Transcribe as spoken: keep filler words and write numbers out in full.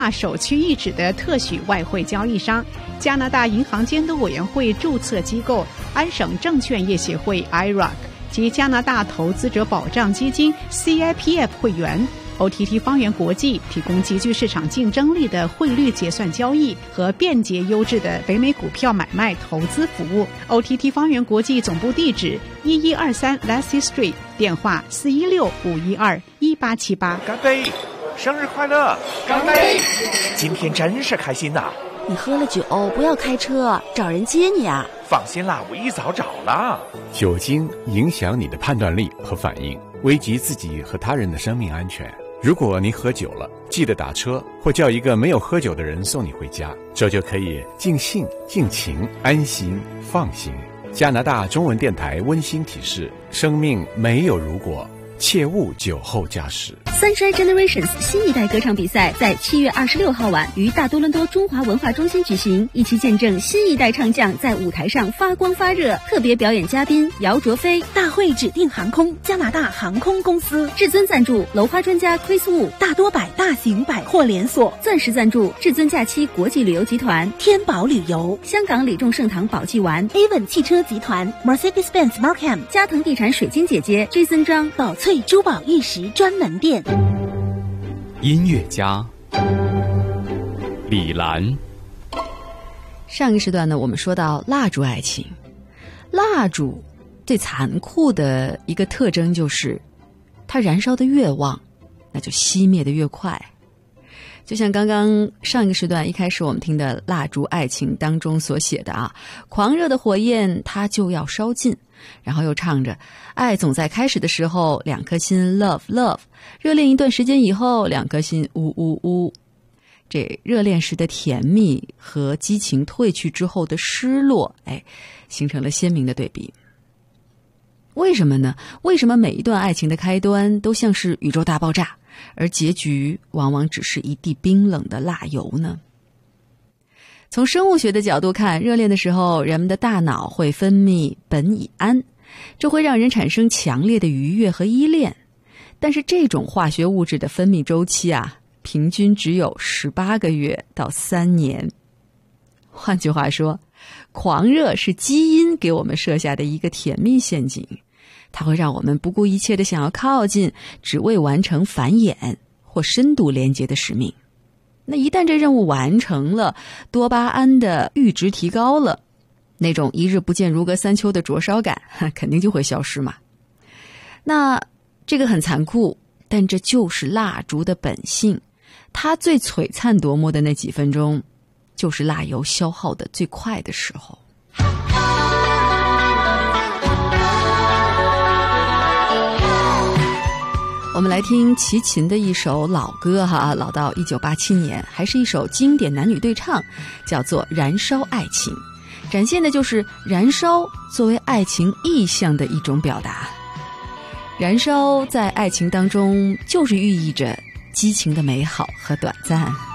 首屈一指的特许外汇交易商，加拿大银行监督委员会注册机构安省证券业协会 I R A C 及加拿大投资者保障基金 C I P F 会员。O T T 方圆国际提供极具市场竞争力的汇率结算交易和便捷优质的北美股票买卖投资服务。O T T 方圆国际总部地址一一二三 Lassie Street， 电话四一六五一二一八七八。 干杯！生日快乐！干杯！今天真是开心呐！ 你喝了酒不要开车，找人接你啊！ 放心啦，我一早找了。 酒精影响你的判断力和反应，危及自己和他人的生命安全。如果你喝酒了，记得打车或叫一个没有喝酒的人送你回家，这就可以尽兴、尽情、安心、放心。加拿大中文电台温馨提示：生命没有如果，切勿酒后驾驶。 Sunshine Generations 新一代歌唱比赛在七月二十六号晚于大多伦多中华文化中心举行，一起见证新一代唱将在舞台上发光发热。特别表演嘉宾姚卓飞， 大会指定航空加拿大航空公司， 至尊赞助楼花专家 Chris Wu， 大多百大型百货连锁， 钻石赞助至尊假期国际旅游集团， 天宝旅游， 香港李众盛堂宝记丸 ，Avon 汽车集团 ，Mercedes-Benz Markham， 加藤地产水晶姐姐 Jason 张， 宝翠珠宝玉石专门店。 音乐家李兰。 上一时段呢，我们说到蜡烛爱情。蜡烛最残酷的一个特征就是它燃烧的越旺，那就熄灭的越快。就像刚刚上一个时段一开始我们听的蜡烛爱情当中所写的啊，狂热的火焰它就要烧尽，然后又唱着爱总在开始的时候两颗心 love love， 热恋一段时间以后两颗心呜呜呜。这热恋时的甜蜜和激情褪去之后的失落，哎，形成了鲜明的对比。为什么呢？为什么每一段爱情的开端都像是宇宙大爆炸，而结局往往只是一地冰冷的蜡油呢？从生物学的角度看，热恋的时候人们的大脑会分泌苯乙胺，这会让人产生强烈的愉悦和依恋。但是这种化学物质的分泌周期啊，平均只有十八个月到三年。换句话说，狂热是基因给我们设下的一个甜蜜陷阱，它会让我们不顾一切地想要靠近，只为完成繁衍或深度连接的使命。那一旦这任务完成了，多巴胺的阈值提高了，那种一日不见如隔三秋的灼烧感肯定就会消失嘛。那这个很残酷，但这就是蜡烛的本性。它最璀璨夺目的那几分钟，就是蜡油消耗的最快的时候。我们来听齐秦的一首老歌哈，老到一九八七年，还是一首经典男女对唱，叫做《燃烧爱情》，展现的就是燃烧作为爱情意象的一种表达。燃烧在爱情当中就是寓意着激情的美好和短暂。